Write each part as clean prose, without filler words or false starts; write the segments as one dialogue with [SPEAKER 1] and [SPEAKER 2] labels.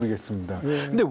[SPEAKER 1] 모르겠습니다.
[SPEAKER 2] 예.
[SPEAKER 1] 근데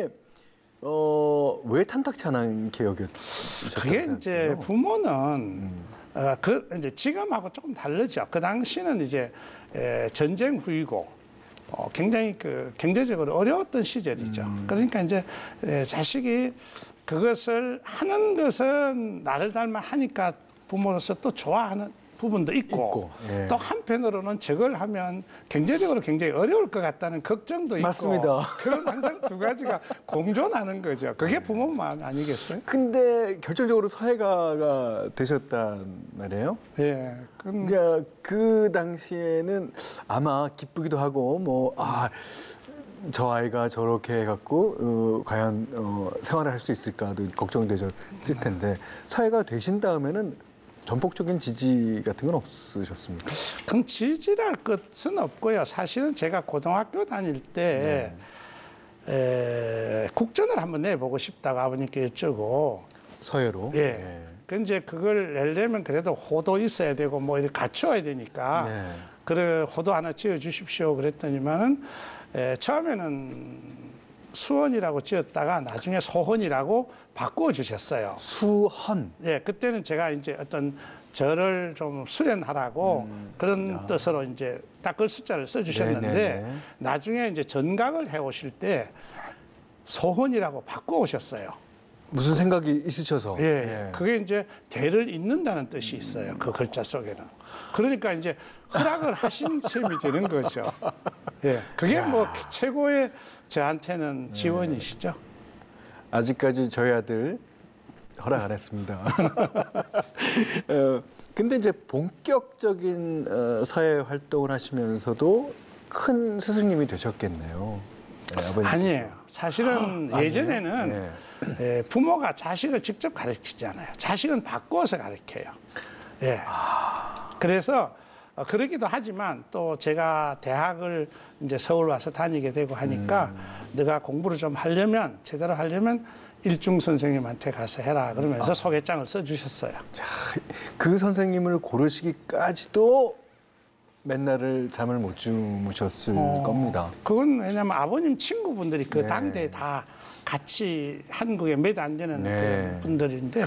[SPEAKER 1] 왜 탐탁치 않게 여겼어요?
[SPEAKER 2] 그게 이제 부모는 이제 지금하고 조금 다르죠. 그 당시는 이제 전쟁 후이고 굉장히 그 경제적으로 어려웠던 시절이죠. 그러니까 이제 자식이 그것을 하는 것은 나를 닮아 하니까 부모로서 또 좋아하는 부분도 있고
[SPEAKER 1] 예.
[SPEAKER 2] 또 한편으로는 저걸 하면 경제적으로 굉장히 어려울 것 같다는 걱정도 있고
[SPEAKER 1] 맞습니다.
[SPEAKER 2] 그런 항상 두 가지가 공존하는 거죠. 그게 부모 마음 아니겠어요?
[SPEAKER 1] 근데 결정적으로 사회가가 되셨단 말이에요.
[SPEAKER 2] 예.
[SPEAKER 1] 그러니까 그 당시에는 아마 기쁘기도 하고 저 아이가 저렇게 해갖고 과연 생활을 할 수 있을까도 걱정되셨을 텐데 사회가 되신 다음에는 전폭적인 지지 같은 건 없으셨습니까?
[SPEAKER 2] 그럼 지지랄 것은 없고요. 사실은 제가 고등학교 다닐 때 국전을 한번 내보고 싶다고 아버님께 여쭈고
[SPEAKER 1] 서예로.
[SPEAKER 2] 예. 그 이제 그걸 내려면 그래도 호도 있어야 되고 뭐 이렇게 갖춰야 되니까 그래 호도 하나 지어 주십시오 그랬더니만은 처음에는 수헌이라고 지었다가 나중에 소헌이라고 바꾸어 주셨어요.
[SPEAKER 1] 수헌.
[SPEAKER 2] 예, 그때는 제가 이제 어떤 저를 좀 수련하라고 그런 뜻으로 이제 딱 그 숫자를 써주셨는데
[SPEAKER 1] 네네네.
[SPEAKER 2] 나중에 이제 전각을 해 오실 때 소헌이라고 바꾸어 오셨어요.
[SPEAKER 1] 무슨 생각이 있으셔서.
[SPEAKER 2] 예, 그게 이제 대를 잇는다는 뜻이 있어요. 그 글자 속에는. 그러니까 이제 허락을 하신 셈이 되는 거죠. 예, 그게 뭐 최고의 저한테는 지원이시죠.
[SPEAKER 1] 아직까지 저희 아들 허락 안 했습니다. 근데 이제 본격적인 사회 활동을 하시면서도 큰 스승님이 되셨겠네요. 네, 아버님께서.
[SPEAKER 2] 아니에요. 사실은 예전에는 부모가 자식을 직접 가르치지 않아요. 자식은 바꾸어서 가르쳐요. 예. 그래서 그러기도 하지만 또 제가 대학을 이제 서울 와서 다니게 되고 하니까 네가 공부를 좀 하려면 제대로 하려면 일중 선생님한테 가서 해라 그러면서 소개장을 써주셨어요.
[SPEAKER 1] 자, 그 선생님을 고르시기까지도 맨날을 잠을 못 주무셨을 겁니다.
[SPEAKER 2] 그건 왜냐하면 아버님 친구분들이 그 당대에 다 같이 한국에 몇 안 되는 그런 분들인데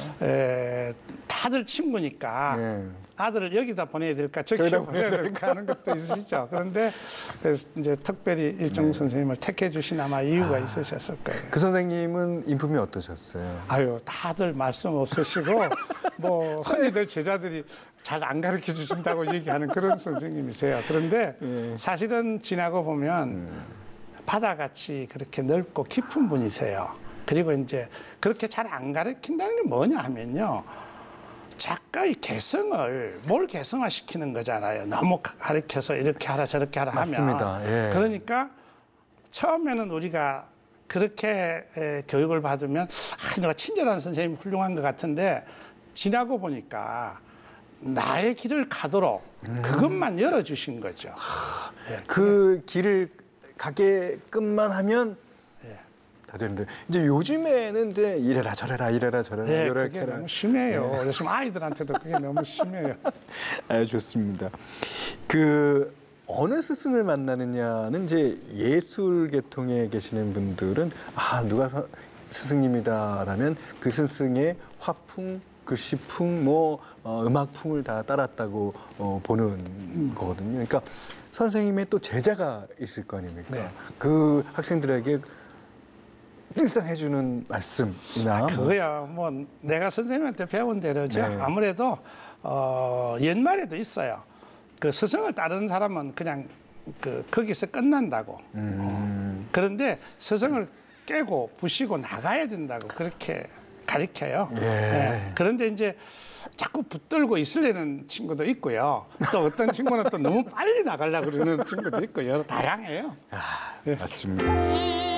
[SPEAKER 2] 다들 친구니까 아들을 여기다 보내야 될까 저기다 보내야 될까 하는 것도 있으시죠. 그런데 그래서 이제 특별히 일종 선생님을 택해 주신 아마 이유가 있으셨을 거예요.
[SPEAKER 1] 그 선생님은 인품이 어떠셨어요?
[SPEAKER 2] 아유, 다들 말씀 없으시고 뭐 흔히들 제자들이 잘 안 가르쳐 주신다고 얘기하는 그런 선생님이세요. 그런데 사실은 지나고 보면 바다같이 그렇게 넓고 깊은 분이세요. 그리고 이제 그렇게 잘 안 가르친다는 게 뭐냐 하면요. 작가의 개성을 뭘 개성화시키는 거잖아요. 너무 가르쳐서 이렇게 하라 저렇게 하라
[SPEAKER 1] 맞습니다.
[SPEAKER 2] 하면. 그러니까 처음에는 우리가 그렇게 교육을 받으면 내가 친절한 선생님 훌륭한 것 같은데 지나고 보니까 나의 길을 가도록 그것만 열어주신 거죠.
[SPEAKER 1] 그 길을 가게끔만 하면 다 되는데 이제 요즘에는 이제 이래라 저래라 이렇게
[SPEAKER 2] 그게 너무 심해요. 요즘 아이들한테도 그게 너무 심해요.
[SPEAKER 1] 좋습니다. 그 어느 스승을 만나느냐는 이제 예술 계통에 계시는 분들은 누가 스승님이다라면 그 스승의 화풍, 글씨풍, 음악풍을 다 따랐다고 보는 거거든요. 그러니까 선생님의 또 제자가 있을 거 아닙니까? 그 학생들에게 늘상 해주는 말씀이나
[SPEAKER 2] 그거야 뭐 내가 선생님한테 배운 대로죠. 아무래도 옛말에도 있어요. 그 스승을 따르는 사람은 그냥 거기서 끝난다고. 그런데 스승을 깨고 부시고 나가야 된다고 그렇게 가르쳐요. 그런데 이제 자꾸 붙들고 있으려는 친구도 있고요. 또 어떤 친구는 또 너무 빨리 나가려고 그러는 친구도 있고 여러 다양해요.
[SPEAKER 1] 맞습니다.